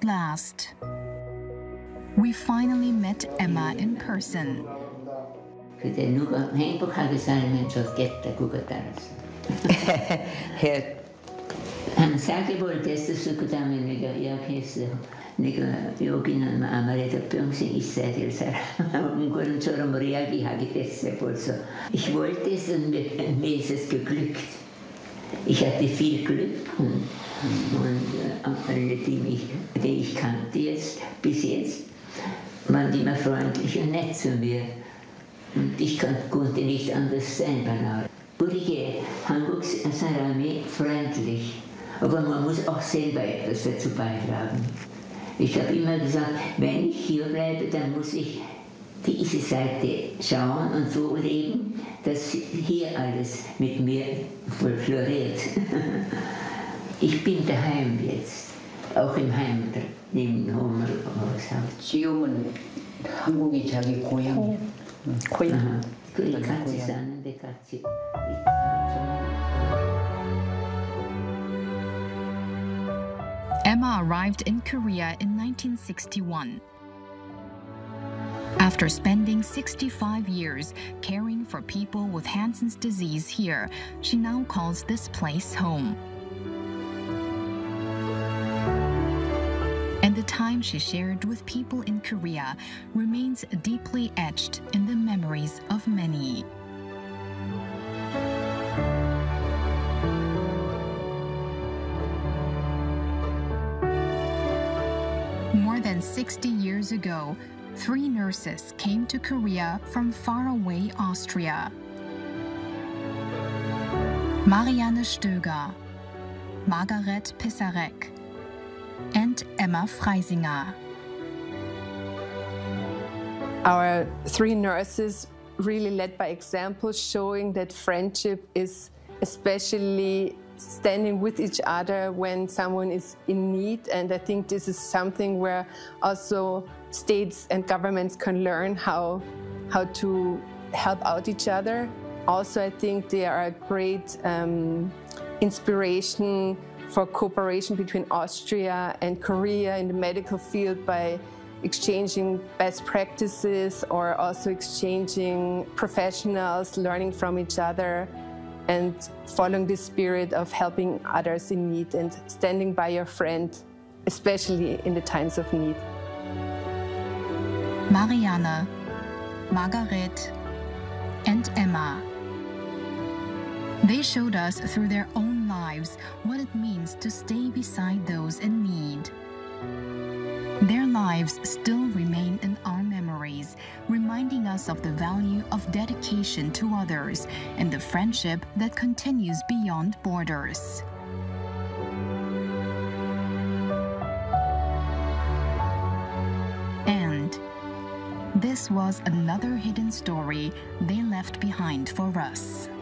last, we finally met Emma in person. 그때 누가 행복하게 살면 좋겠다 그거 따라서. 한 4개월 됐었어. 그 다음에 내가 이야기했어. 내가 여기는 아무래도 평생 있어야 될 사람. 그런 처럼 이야기하게 됐어 벌써. Ich wollte es und mir ist es geglückt. Ich hatte viel Glück und alle, die ich kannte jetzt, bis jetzt, waren immer freundlich und nett zu mir. Und ich konnte nicht anders sein beinahe. 우리게 한국 사람이 freundlich, aber man muss auch selber etwas dazu beitragen. Ich habe immer gesagt, wenn ich hier bleibe, dann muss ich diese Seite schauen und so leben, dass hier alles mit mir floriert. Ich bin daheim jetzt, auch im Heim, im Haushalt. 지금은 한국이 자기 고향이야. 고향. 같이 사는데 같이. Emma arrived in Korea in 1961. After spending 65 years caring for people with Hansen's disease here, she now calls this place home. And the time she shared with people in Korea remains deeply etched in the memories of many. More than 60 years ago, 3 nurses came to Korea from faraway Austria. Marianne Stöger, Margaret Pisarek, and Emma Freisinger. Our 3 nurses really led by example, showing that friendship is especially standing with each other when someone is in need. And I think this is something where also states and governments can learn how to help out each other. Also, I think they are a great inspiration for cooperation between Austria and Korea in the medical field by exchanging best practices or also exchanging professionals, learning from each other, and following the spirit of helping others in need and standing by your friend, especially in the times of need. Marianne, Margaret, and Emma. They showed us through their own lives what it means to stay beside those in need. Their lives still remain in our memories, reminding us of the value of dedication to others and the friendship that continues beyond borders. And this was another hidden story they left behind for us.